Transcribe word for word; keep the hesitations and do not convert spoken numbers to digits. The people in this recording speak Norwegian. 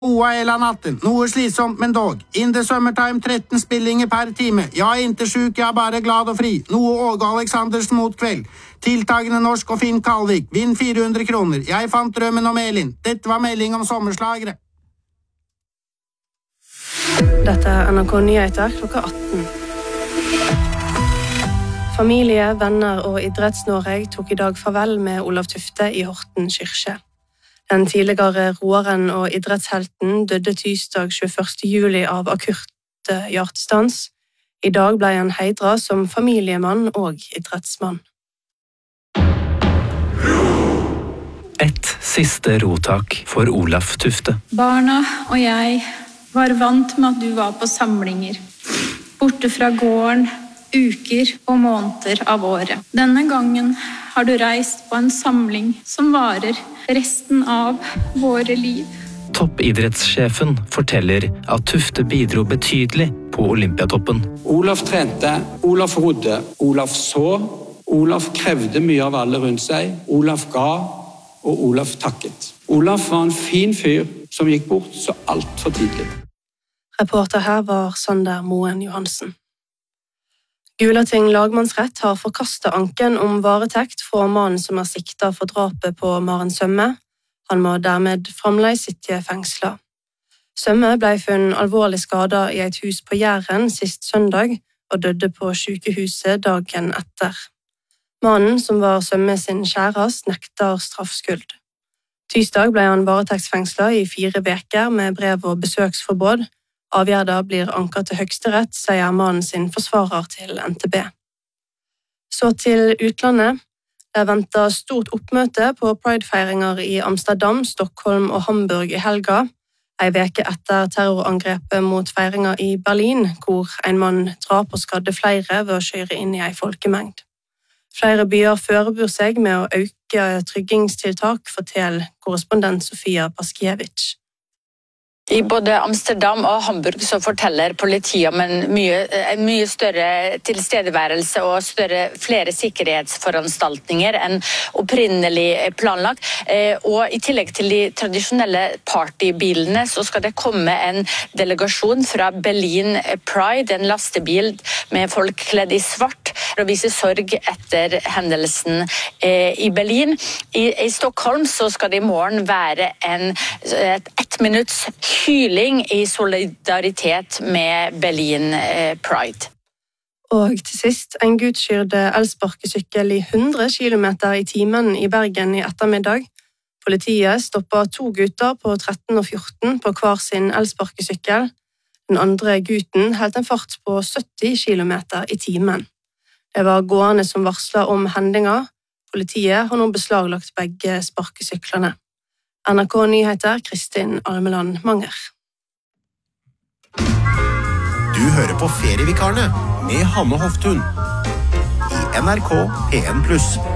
Oa hela natten, noe slitsomt, men dog. In the summertime, tretten spillinger per time. Jeg er ikke sjuk, jeg er bare glad og fri. Noe Åge Aleksandersen mot kveld. Tiltagende norsk og Finn Kalvik. Vinn fire hundre kroner. Jeg fant drømmen om Elin. Dette var melding om sommerslagere. Dette er N R K Nyheter klokka atten. Familie, venner og Idretts-Norge tok i dag farvel med Olav Tufte i Horten kyrkje. Den tidligere roeren og idrettshelten døde tirsdag tjueførste juli av akutt hjertestans. I dag ble han hedret som familiemann og idrettsmann. Et siste rotak for Olav Tufte. Barna og jeg var vant med at du var på samlinger, borte fra gården, uker og måneder av året. Denne gangen har du reist på en samling som varer resten av våre liv. Toppidrettssjefen forteller at Tufte bidro betydelig på Olympiatoppen. Olav trente, Olav rodde, Olav så, Olav krevde mye av alle rundt seg, Olav ga, og Olav takket. Olav var en fin fyr som gikk bort så alt for tidlig. Reporter her var Sander Moen Johansen. Gulating lagmannsrett har forkastet anken om varetekt for mannen som er siktet for drapet på Maren Sømme. Han må dermed fremdeles sitte fengslet. Sømme ble funnet alvorlig skadet i et hus på Jæren sist søndag og døde på sykehuset dagen etter. Mannen, som var Sømme sin kjærest, nekter straffskyld. Tirsdag ble han varetektsfengslet i fire veker med brev- og besøksforbud. Avgjørelsen blir anket til Høyesterett, sier mannen sin forsvarer til N T B. Så til utlandet. Det venter stort oppmøte på Pride-feiringer i Amsterdam, Stockholm og Hamburg i helga. En veke etter terrorangrepet mot feiringer i Berlin, hvor en mann drap og skadde flere ved å kjøre inn i en folkemengd. Flere byer forbereder seg med å øke tryggingstiltak, forteller korrespondent Sofia Paskiewicz. I både Amsterdam og Hamburg så forteller politiet om en mye, en mye større tilstedeværelse og større, flere sikkerhetsforanstaltninger enn opprinnelig planlagt. Og i tillegg til de tradisjonelle partybilene så skal det komme en delegasjon fra Berlin Pride, en lastebil med folk kledd i svart, for å vise sorg etter hendelsen i Berlin. I, i Stockholm så skal det i morgen være en et, ett minutts hyling i solidaritet med Berlin Pride. Og til sist, en gudskyrde elsparkesykkel i hundre kilometer i timen i Bergen i ettermiddag. Politiet stoppet to gutter på tretten og fjorten på hver sin elsparkesykkel. Den andre gutten holdt en fart på sytti kilometer i timen. Det var gående som varslet om hendinga. Politiet har nå beslaglagt begge sparkesyklene. N R K Nyheter, Kristin Almeland Manger. Du hører på Ferievikarene med Hanne Hoftun i N R K P en pluss.